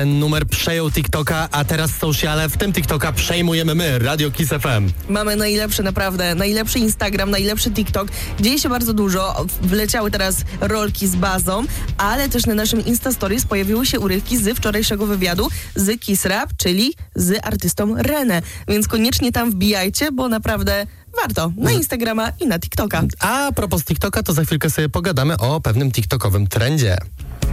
ten numer przejął TikToka, a teraz sociale, w tym TikToka przejmujemy my, Radio Kiss FM. Mamy najlepszy, naprawdę, najlepszy Instagram, najlepszy TikTok. Dzieje się bardzo dużo. Wleciały teraz rolki z bazą, ale też na naszym Insta Stories pojawiły się urywki z wczorajszego wywiadu z Kiss Rap, czyli z artystą René. Więc koniecznie tam wbijajcie, bo naprawdę warto. Na Instagrama i na TikToka. A propos TikToka, to za chwilkę sobie pogadamy o pewnym TikTokowym trendzie.